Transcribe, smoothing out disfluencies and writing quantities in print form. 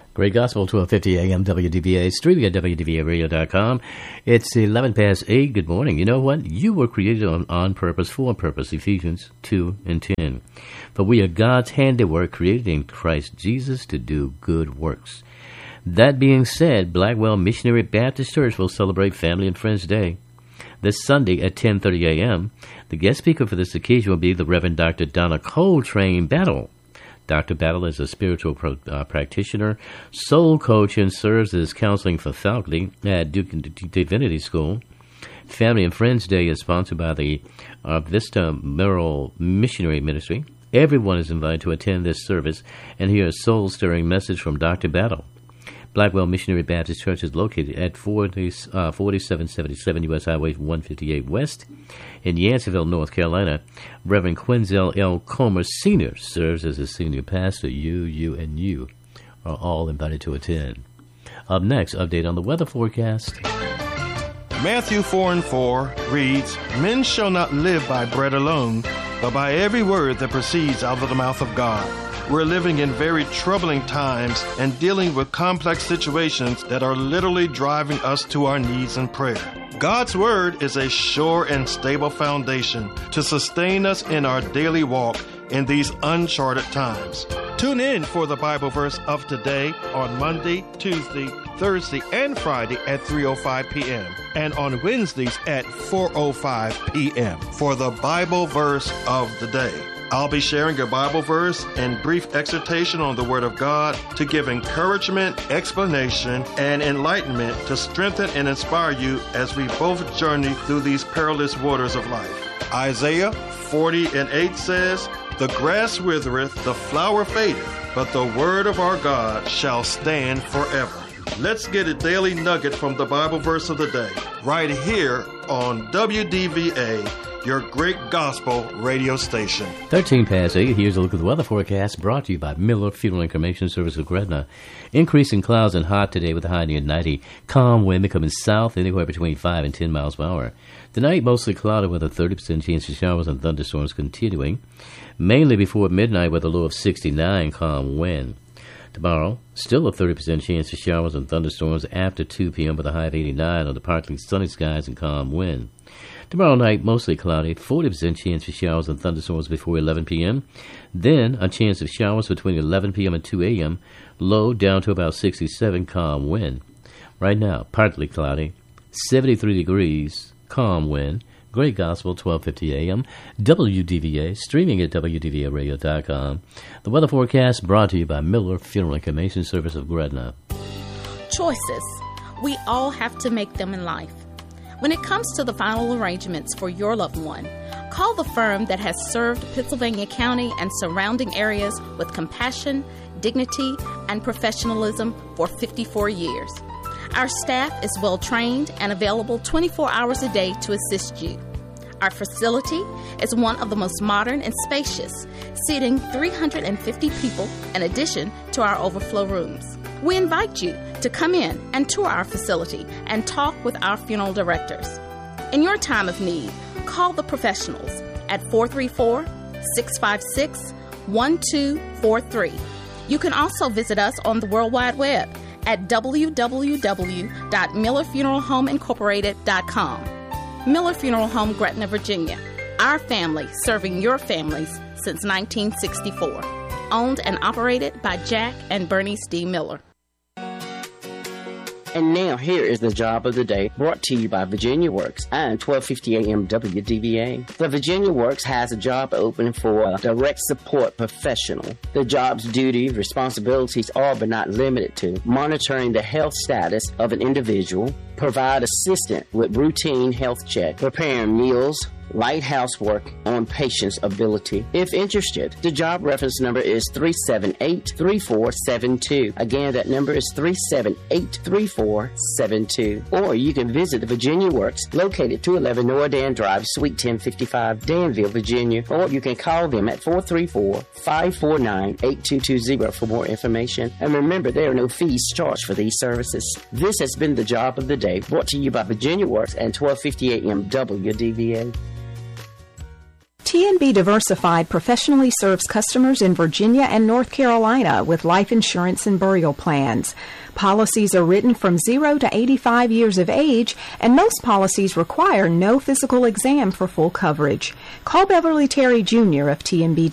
Great Gospel, 1250 AM WDVA, streaming at WDVAradio.com. It's 11 past 8. Good morning. You know what? You were created on purpose, for a purpose, Ephesians 2 and 10. For we are God's handiwork, created in Christ Jesus to do good works. That being said, Blackwell Missionary Baptist Church will celebrate Family and Friends Day this Sunday at 10:30 a.m. The guest speaker for this occasion will be the Reverend Dr. Donna Coltrane Battle. Dr. Battle is a spiritual practitioner, soul coach, and serves as counseling for faculty at Duke Divinity School. Family and Friends Day is sponsored by the Vista Merrill Missionary Ministry. Everyone is invited to attend this service and hear a soul-stirring message from Dr. Battle. Blackwell Missionary Baptist Church is located at 4777 U.S. Highway 158 West in Yanceyville, North Carolina. Reverend Quinzel L. Comer Sr. serves as a senior pastor. You are all invited to attend. Up next, update on the weather forecast. Matthew 4:4 reads, "Men shall not live by bread alone, but by every word that proceeds out of the mouth of God." We're living in very troubling times and dealing with complex situations that are literally driving us to our knees in prayer. God's Word is a sure and stable foundation to sustain us in our daily walk in these uncharted times. Tune in for the Bible verse of today on Monday, Tuesday, Thursday, and Friday at 3:05 p.m. and on Wednesdays at 4:05 p.m. for the Bible verse of the day. I'll be sharing a Bible verse and brief exhortation on the Word of God to give encouragement, explanation, and enlightenment to strengthen and inspire you as we both journey through these perilous waters of life. Isaiah 40:8 says, "The grass withereth, the flower fadeth, but the word of our God shall stand forever." Let's get a daily nugget from the Bible verse of the day, right here on WDVA, your great gospel radio station. 13 past 8. Here's a look at the weather forecast brought to you by Miller Funeral and Cremation Service of Gretna. Increasing clouds and hot today with a high near 90. Calm wind becoming south anywhere between 5 and 10 miles per hour. Tonight, mostly cloudy with a 30% chance of showers and thunderstorms continuing. Mainly before midnight with a low of 69, calm wind. Tomorrow, still a 30% chance of showers and thunderstorms after 2 p.m. with a high of 89 on the partly sunny skies and calm wind. Tomorrow night, mostly cloudy, 40% chance for showers and thunderstorms before 11 p.m. Then, a chance of showers between 11 p.m. and 2 a.m., low down to about 67, calm wind. Right now, partly cloudy, 73 degrees, calm wind. Great Gospel, 1250 a.m., WDVA, streaming at WDVAradio.com. The weather forecast brought to you by Miller Funeral and Cremation Service of Gretna. Choices. We all have to make them in life. When it comes to the final arrangements for your loved one, call the firm that has served Pittsylvania County and surrounding areas with compassion, dignity, and professionalism for 54 years. Our staff is well trained and available 24 hours a day to assist you. Our facility is one of the most modern and spacious, seating 350 people in addition to our overflow rooms. We invite you to come in and tour our facility and talk with our funeral directors. In your time of need, call the professionals at 434-656-1243. You can also visit us on the World Wide Web at www.millerfuneralhomeincorporated.com. Miller Funeral Home, Gretna, Virginia. Our family serving your families since 1964. Owned and operated by Jack and Bernice D. Miller. And now here is the job of the day brought to you by Virginia Works and 1250 AM WDVA. The Virginia Works has a job opening for a direct support professional. The job's duty, responsibilities are but not limited to monitoring the health status of an individual, provide assistance with routine health check, preparing meals, light housework on patient's ability. If interested, the job reference number is 378-3472. Again, that number is 378-3472. Or you can visit the Virginia Works, located 211 Noah Dan Drive, Suite 1055, Danville, Virginia. Or you can call them at 434-549-8220 for more information. And remember, there are no fees charged for these services. This has been the job of the day, brought to you by Virginia Works and 1250 AM WDVA. TNB Diversified professionally serves customers in Virginia and North Carolina with life insurance and burial plans. Policies are written from 0 to 85 years of age, and most policies require no physical exam for full coverage. Call Beverly Terry Jr. of TNB